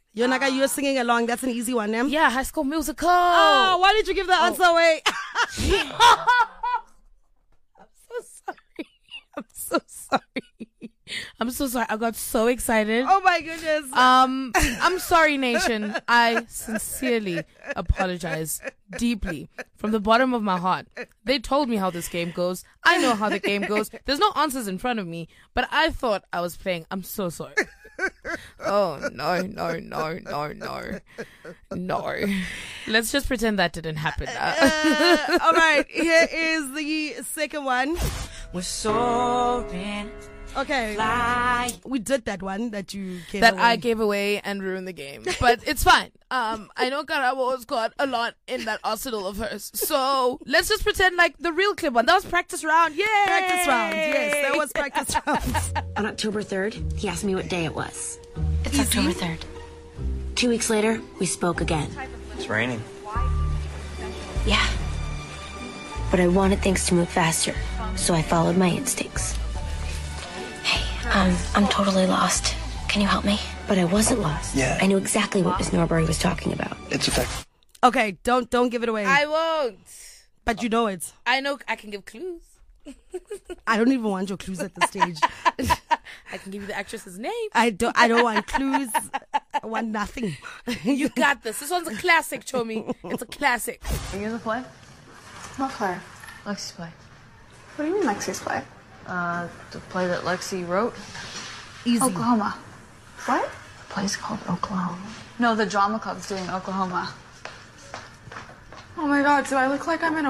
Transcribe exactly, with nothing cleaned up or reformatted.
Yonaka, you're singing along. That's an easy one, eh? Yeah, High School Musical. Oh, why did you give the Oh. answer away? I'm so sorry. I'm so sorry. I'm so sorry. I got so excited. Oh my goodness. Um, I'm sorry, nation. I sincerely apologize deeply from the bottom of my heart. They told me how this game goes. I know how the game goes. There's no answers in front of me, but I thought I was playing. I'm so sorry. Oh, no, no, no, no, no. No. Let's just pretend that didn't happen. Uh, all right, here is the second one. We're soaring. Okay, Fly. we did that one that you gave That away. I gave away and ruined the game. But it's fine. Um, I know Karabo got a lot in that arsenal of hers. So let's just pretend like the real clip one. That was practice round. Yay! Practice round. Yes, that was practice round. On October third, he asked me what day it was. It's October third. Two weeks later, we spoke again. It's raining. Yeah. But I wanted things to move faster, so I followed my instincts. Hey, um, I'm totally lost. Can you help me? But I wasn't lost. Yeah. I knew exactly what Miss Norbury was talking about. It's effective. Okay, don't don't give it away. I won't. But you know it. I know I can give clues. I don't even want your clues at this stage. I can give you the actress's name. I don't. I don't want clues. I want nothing. You got this. This one's a classic, Chomi. It's a classic. Are you in the play? What play? Lexi's play. What do you mean Lexi's play? Uh, the play that Lexi wrote. Easy. Oklahoma. What? The play's called Oklahoma. No, the drama club's doing Oklahoma. Oh my god, do I look like I'm in a